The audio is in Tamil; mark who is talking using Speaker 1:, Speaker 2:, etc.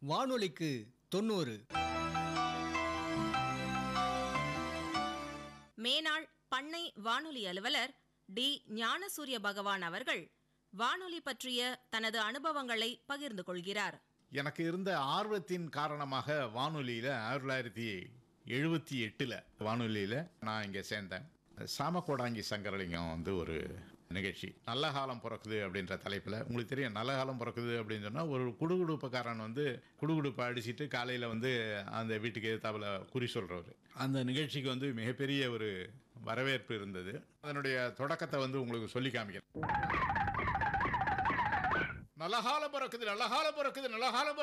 Speaker 1: வானொலிக்கு 90.
Speaker 2: மேனாள் பண்ணை வானொலி அலுவலர் டி. ஞானசூரிய பகவான் அவர்கள் வானொலி பற்றிய தனது அனுபவங்களை பகிர்ந்து கொள்கிறார்.
Speaker 3: எனக்கு இருந்த ஆர்வத்தின் காரணமாக வானொலியில் 1978 வானொலியில் நான் இங்கே சேர்ந்தேன். சாமக்கோடாங்கி சங்கரலிங்கம் ஒரு நிகழ்ச்சி, நல்ல காலம் பிறக்குது அப்படின்ற தலைப்பில். உங்களுக்கு தெரியும், நல்ல காலம் பிறக்குது அப்படின்னு சொன்னால் ஒரு குடுகுடுப்புக்காரன் குடுகுடுப்பை அடிச்சுட்டு காலையில் அந்த வீட்டுக்கு எதிர்த்தாப்புல குறி சொல்கிறவர். அந்த நிகழ்ச்சிக்கு மிகப்பெரிய ஒரு வரவேற்பு இருந்தது. அதனுடைய தொடக்கத்தை உங்களுக்கு சொல்லி காமிக்கிறேன். நல்ல காலம் பிறக்குது, நல்ல காலம் பிறக்குது, நல்ல காலம்